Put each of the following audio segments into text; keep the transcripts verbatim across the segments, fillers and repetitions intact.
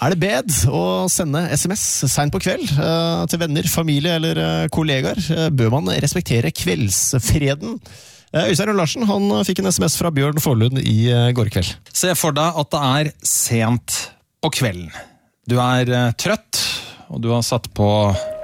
Er det bed å sende sms sent på kveld uh, til venner, familie eller uh, kollegaer? Uh, bør man respektere kveldsfreden? Uh, Øystein Larsen, han fikk en sms fra Bjørn Forlund i uh, går kveld. Se for deg at det er sent på kvelden. Du er uh, trøtt, og du har satt på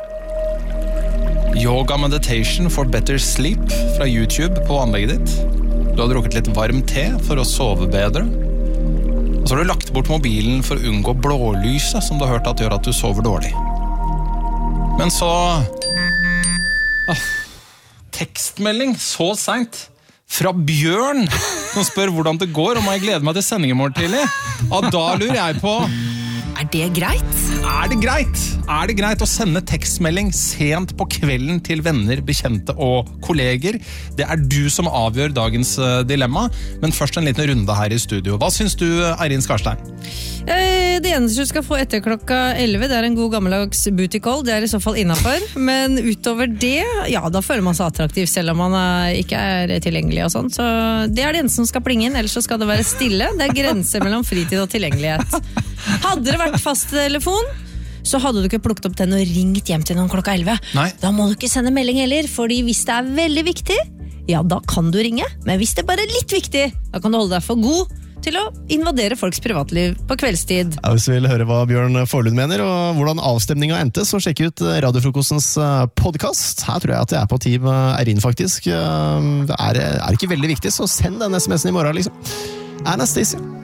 Yoga Meditation for Better Sleep fra YouTube på anlegget ditt. Du har drukket litt varm te for å sove bedre. Og så har du lagt bort mobilen for å unngå blålyset, som du har hørt at gjør at du sover dårlig. Men så... Ah, tekstmelding så sent fra Bjørn, som spør hvordan det går, og må jeg glede meg til sending i morgen tidlig. Ja, da lurer jeg på... Er det greit? Er det greit? Er det greit å sende tekstmelding sent på kvelden til venner, bekjente og kolleger? Det er du som avgjør dagens dilemma, men først en liten runde her i studio. Hva syns du, Eirin Skarstein? Det eneste du skal få etter klokka elleve, det er en god gammeldags booty call, det er i så fall innenfor. Men utover det, ja, da føler man seg attraktiv selv om man er, ikke er tilgjengelig og sånn. Så det er det eneste som skal plinge inn, ellers så skal det være stille. Det er grenser mellom fritid og tilgjengelighet. Hadde det vært fast telefon, så hadde du ikke plukket opp den og ringt hjem til noen klokka elleve. Nei. Da må du ikke sende melding heller, fordi hvis det er veldig viktig, ja, da kan du ringe. Men hvis det bare er litt viktig, da kan du holde deg for god til å invadere folks privatliv på kveldstid. Ja, hvis du vil høre hva Bjørn Forlund mener, og hvordan avstemningen endte, så sjekk ut Radiofrokostens podcast. Her tror jeg at jeg er på team Eirin, faktisk. Det er, er ikke veldig viktig, så send den sms'en i morgen, liksom. Anastasia.